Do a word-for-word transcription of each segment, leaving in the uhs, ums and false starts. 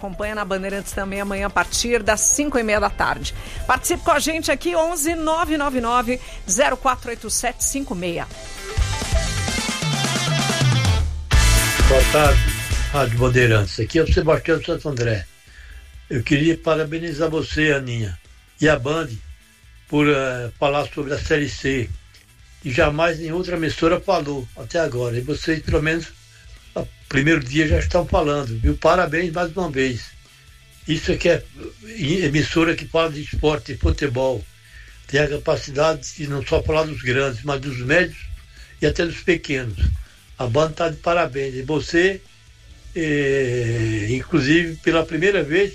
acompanha na Bandeirantes também amanhã a partir das cinco e meia da tarde. Participe com a gente aqui, onze nove nove nove zero quatro oito sete cinco seis. Boa tarde, Rádio Bandeirantes. Aqui é o Sebastião de Santo André. Eu queria parabenizar você, Aninha, e a Band por uh, falar sobre a Série C. E jamais em outra emissora falou até agora. E vocês, pelo menos, no primeiro dia já estão falando, viu? Parabéns mais uma vez. Isso é que é emissora que fala de esporte, de futebol. Tem a capacidade de não só falar dos grandes, mas dos médios e até dos pequenos. A Band está de parabéns. E você, eh, inclusive, pela primeira vez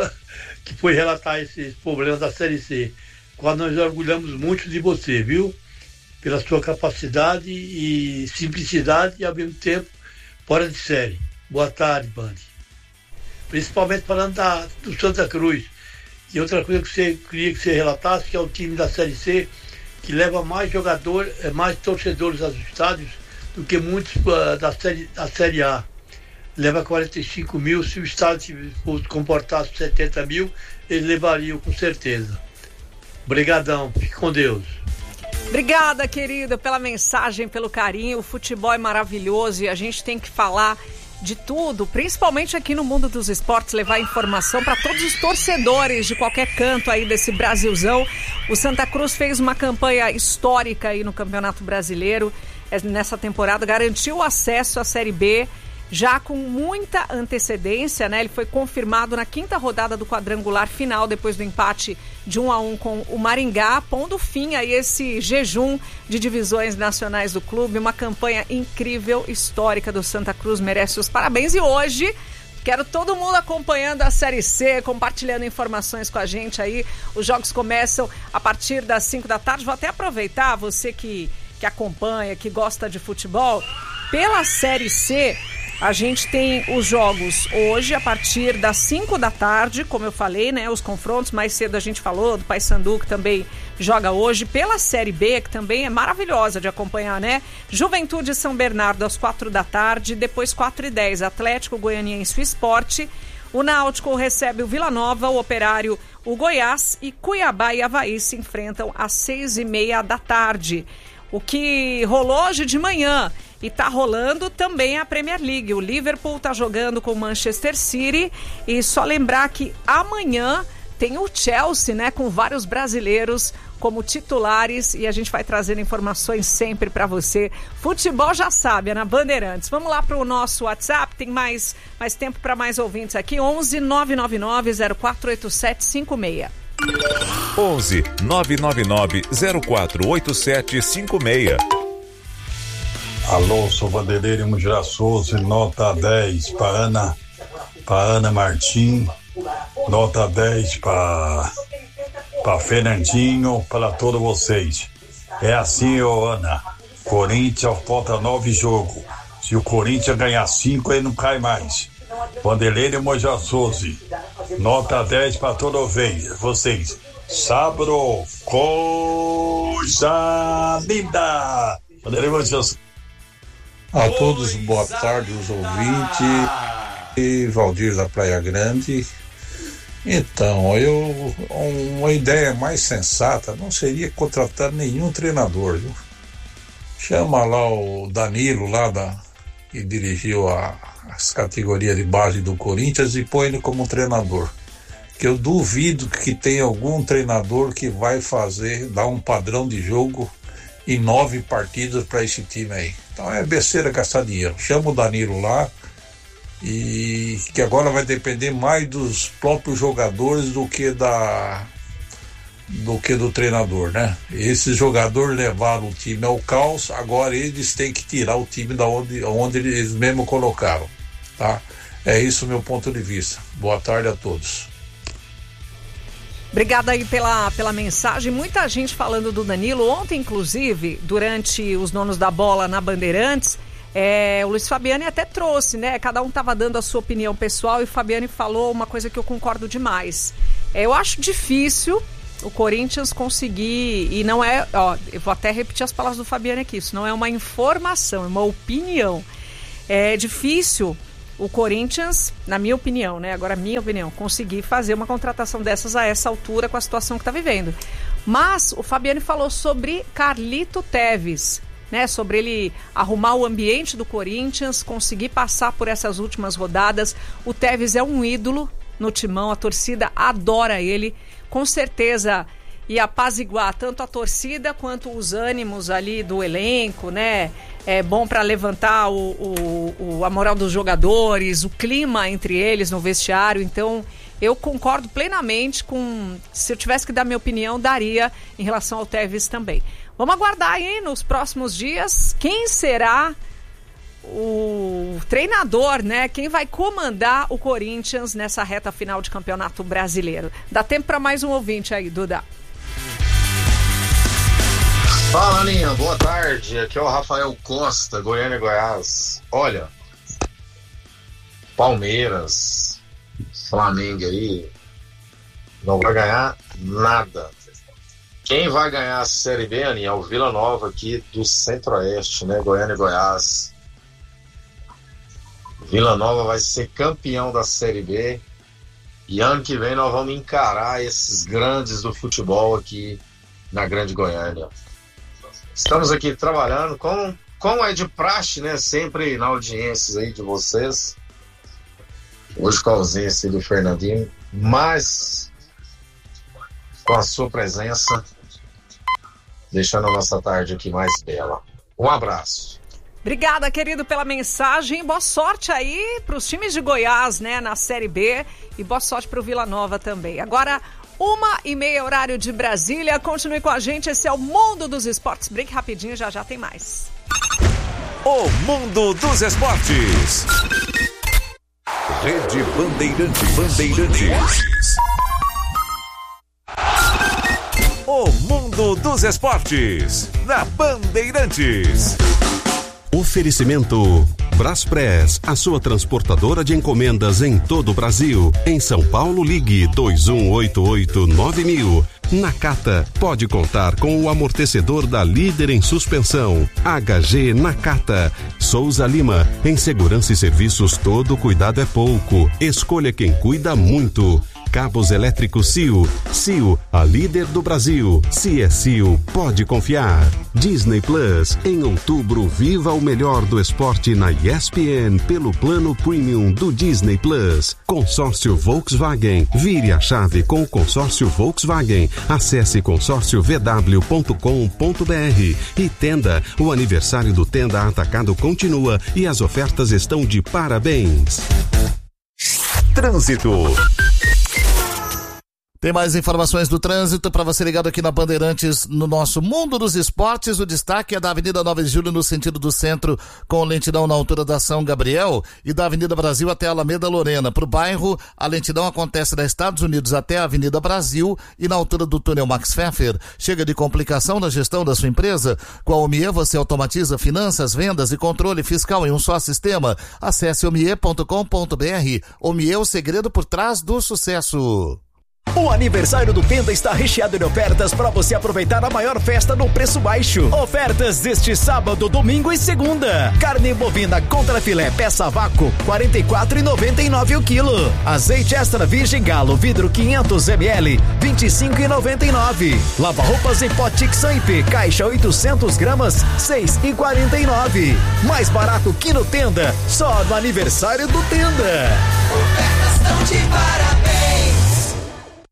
que foi relatar esses problemas da Série C, quando nós orgulhamos muito de você, viu? Pela sua capacidade e simplicidade e, ao mesmo tempo, fora de série. Boa tarde, Band. Principalmente falando da, do Santa Cruz. E outra coisa que você queria que você relatasse, que é o time da Série C, que leva mais jogadores, mais torcedores aos estádios do que muitos uh, da, série, da Série A. Leva quarenta e cinco mil, se o estádio fosse comportasse setenta mil, eles levariam com certeza. Obrigadão, fique com Deus. Obrigada, querida, pela mensagem, pelo carinho. O futebol é maravilhoso e a gente tem que falar de tudo, principalmente aqui no mundo dos esportes, levar informação para todos os torcedores de qualquer canto aí desse Brasilzão. O Santa Cruz fez uma campanha histórica aí no Campeonato Brasileiro nessa temporada, garantiu o acesso à Série B já com muita antecedência, né? Ele foi confirmado na quinta rodada do quadrangular final, depois do empate de um a um com o Maringá, pondo fim a esse jejum de divisões nacionais do clube. Uma campanha incrível, histórica do Santa Cruz, merece os parabéns. E hoje quero todo mundo acompanhando a Série C, compartilhando informações com a gente aí. Os jogos começam a partir das cinco da tarde. Vou até aproveitar, você que, que acompanha, que gosta de futebol, pela Série C, a gente tem os jogos hoje a partir das cinco da tarde, como eu falei, né? Os confrontos, mais cedo a gente falou do Paysandu, que também joga hoje. Pela Série B, que também é maravilhosa de acompanhar, né? Juventude São Bernardo às quatro da tarde, depois quatro e dez, Atlético Goianiense e Sport. O Náutico recebe o Vila Nova, o Operário, o Goiás, e Cuiabá e Avaí se enfrentam às seis e meia da tarde. O que rolou hoje de manhã e tá rolando também a Premier League. O Liverpool tá jogando com o Manchester City, e só lembrar que amanhã tem o Chelsea, né, com vários brasileiros como titulares, e a gente vai trazendo informações sempre para você. Futebol já sabe, é na Bandeirantes. Vamos lá para o nosso WhatsApp, tem mais, mais tempo para mais ouvintes aqui, onze nove nove nove zero quatro oito sete cinco seis. onze nove nove nove zero quatro oito sete cinco seis. Alô, sou Vanderlei Mugira Souza, nota dez para Ana, para Ana Martim, nota dez para para Fernandinho, para todos vocês. É assim, ô Ana, Corinthians falta nove jogos. Se o Corinthians ganhar cinco, ele não cai mais. Vanderlei Mugira Souza, nota dez para todos vocês. Sabro, coisa linda. Vanderlei Mugira Souza. A todos, boa tarde, os ouvintes. E Valdir da Praia Grande. Então, eu uma ideia mais sensata não seria contratar nenhum treinador, viu? Chama lá o Danilo, lá da, que dirigiu a, as categorias de base do Corinthians, e põe ele como treinador. Que eu duvido que tenha algum treinador que vai fazer, dar um padrão de jogo em nove partidas para esse time aí. Então é besteira gastar dinheiro. Chama o Danilo lá, e que agora vai depender mais dos próprios jogadores do que da do que do treinador, né? Esses jogadores levaram o time ao caos, agora eles têm que tirar o time da onde, onde eles mesmo colocaram, tá? É isso o meu ponto de vista. Boa tarde a todos. Obrigada aí pela, pela mensagem. Muita gente falando do Danilo. Ontem, inclusive, durante os Donos da Bola na Bandeirantes, é, o Luiz Fabiani até trouxe, né? Cada um estava dando a sua opinião pessoal, e o Fabiani falou uma coisa que eu concordo demais. É, eu acho difícil o Corinthians conseguir, e não é, ó, eu vou até repetir as palavras do Fabiani aqui, isso não é uma informação, é uma opinião. É difícil o Corinthians, na minha opinião, né? Agora, minha opinião, conseguir fazer uma contratação dessas a essa altura com a situação que está vivendo. Mas o Fabiano falou sobre Carlito Tevez, né? Sobre ele arrumar o ambiente do Corinthians, conseguir passar por essas últimas rodadas. O Tevez é um ídolo no timão, a torcida adora ele, com certeza ia apaziguar tanto a torcida quanto os ânimos ali do elenco, né? É bom para levantar o, o, o, a moral dos jogadores, o clima entre eles no vestiário. Então, eu concordo plenamente com... Se eu tivesse que dar minha opinião, daria em relação ao Tevez também. Vamos aguardar aí nos próximos dias quem será o treinador, né? Quem vai comandar o Corinthians nessa reta final de Campeonato Brasileiro. Dá tempo para mais um ouvinte aí, Duda. Fala, Aninha, boa tarde. Aqui é o Rafael Costa, Goiânia, Goiás. Olha, Palmeiras, Flamengo aí, não vai ganhar nada. Quem vai ganhar a Série B, Aninha, é o Vila Nova aqui do Centro-Oeste, né? Goiânia e Goiás. Vila Nova vai ser campeão da Série B. E ano que vem nós vamos encarar esses grandes do futebol aqui na Grande Goiânia. Estamos aqui trabalhando, como, como é de praxe, né? Sempre na audiência aí de vocês. Hoje com a ausência do Fernandinho, mas com a sua presença, deixando a nossa tarde aqui mais bela. Um abraço. Obrigada, querido, pela mensagem. Boa sorte aí para os times de Goiás, né, na Série B. E boa sorte para o Vila Nova também. Agora, uma e meia, horário de Brasília. Continue com a gente. Esse é o Mundo dos Esportes. Break rapidinho, já já tem mais. O Mundo dos Esportes. Rede Bandeirantes. Bandeirantes. O Mundo dos Esportes. Na Bandeirantes. Oferecimento Braspress, a sua transportadora de encomendas em todo o Brasil. Em São Paulo, ligue dois um oito oito nove mil. Nakata, pode contar com o amortecedor da líder em suspensão. H G Nakata. Souza Lima, em segurança e serviços todo cuidado é pouco. Escolha quem cuida muito. Cabos elétricos C I O. C I O, a líder do Brasil. Se é C I O, pode confiar. Disney Plus. Em outubro, viva o melhor do esporte na E S P N pelo plano premium do Disney Plus. Consórcio Volkswagen. Vire a chave com o consórcio Volkswagen. Acesse consórcio v w ponto com ponto b r. E Tenda. O aniversário do Tenda Atacado continua e as ofertas estão de parabéns. Trânsito. Tem mais informações do trânsito para você ligado aqui na Bandeirantes no nosso Mundo dos Esportes. O destaque é da Avenida nove de Julho no sentido do centro, com lentidão na altura da São Gabriel, e da Avenida Brasil até a Alameda Lorena. Para o bairro, a lentidão acontece da Estados Unidos até a Avenida Brasil e na altura do túnel Max Pfeffer. Chega de complicação na gestão da sua empresa? Com a Omie você automatiza finanças, vendas e controle fiscal em um só sistema. Acesse omie ponto com ponto b r. Omie, o segredo por trás do sucesso. O aniversário do Tenda está recheado de ofertas para você aproveitar a maior festa no preço baixo. Ofertas deste sábado, domingo e segunda. Carne bovina contra filé peça a vácuo, quarenta e quatro reais e noventa e nove centavos o quilo. Azeite extra virgem galo, vidro quinhentos mililitros, vinte e cinco reais e noventa e nove centavos. Lava-roupas em pó Tixan I P, caixa oitocentos gramas, seis reais e quarenta e nove centavos. Mais barato que no Tenda, só no aniversário do Tenda. Ofertas tão demais.